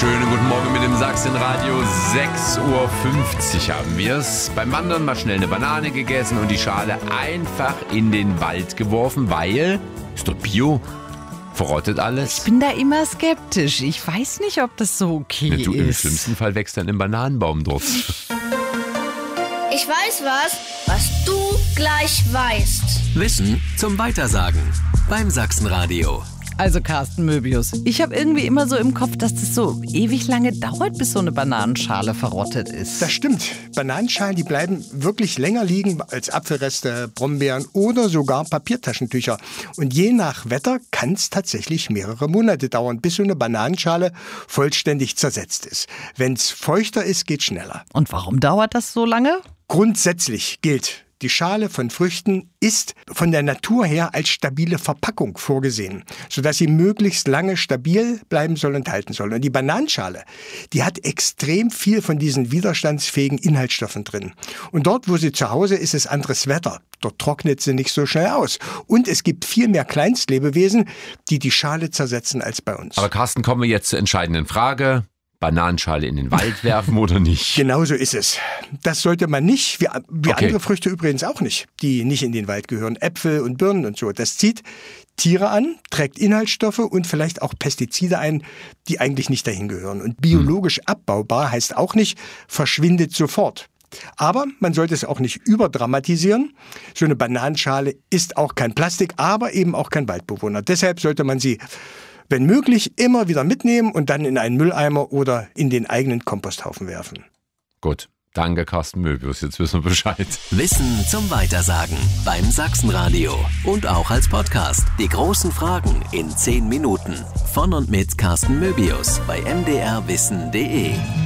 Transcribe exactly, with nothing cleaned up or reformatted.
Schönen guten Morgen mit dem Sachsenradio. sechs Uhr fünfzig haben wir es. Beim Wandern mal schnell eine Banane gegessen und die Schale einfach in den Wald geworfen, weil, ist doch Bio, verrottet alles. Ich bin da immer skeptisch. Ich weiß nicht, ob das so okay ja, du, ist. Im schlimmsten Fall wächst dann ein Bananenbaum dort. Ich weiß was, was du gleich weißt. Wissen zum Weitersagen beim Sachsenradio. Also Carsten Möbius, ich habe irgendwie immer so im Kopf, dass das so ewig lange dauert, bis so eine Bananenschale verrottet ist. Das stimmt. Bananenschalen, die bleiben wirklich länger liegen als Apfelreste, Brombeeren oder sogar Papiertaschentücher. Und je nach Wetter kann es tatsächlich mehrere Monate dauern, bis so eine Bananenschale vollständig zersetzt ist. Wenn es feuchter ist, geht schneller. Und warum dauert das so lange? Grundsätzlich gilt, die Schale von Früchten ist von der Natur her als stabile Verpackung vorgesehen, sodass sie möglichst lange stabil bleiben soll und halten soll. Und die Bananenschale, die hat extrem viel von diesen widerstandsfähigen Inhaltsstoffen drin. Und dort, wo sie zu Hause ist, ist anderes Wetter. Dort trocknet sie nicht so schnell aus. Und es gibt viel mehr Kleinstlebewesen, die die Schale zersetzen als bei uns. Aber Carsten, kommen wir jetzt zur entscheidenden Frage. Bananenschale in den Wald werfen oder nicht? Genau so ist es. Das sollte man nicht, wie, wie Okay. andere Früchte übrigens auch nicht, die nicht in den Wald gehören. Äpfel und Birnen und so. Das zieht Tiere an, trägt Inhaltsstoffe und vielleicht auch Pestizide ein, die eigentlich nicht dahin gehören. Und biologisch abbaubar heißt auch nicht, verschwindet sofort. Aber man sollte es auch nicht überdramatisieren. So eine Bananenschale ist auch kein Plastik, aber eben auch kein Waldbewohner. Deshalb sollte man sie, wenn möglich, immer wieder mitnehmen und dann in einen Mülleimer oder in den eigenen Komposthaufen werfen. Gut, danke Carsten Möbius, jetzt wissen wir Bescheid. Wissen zum Weitersagen beim Sachsenradio. Und auch als Podcast. Die großen Fragen in zehn Minuten. Von und mit Carsten Möbius bei m d r wissen punkt d e.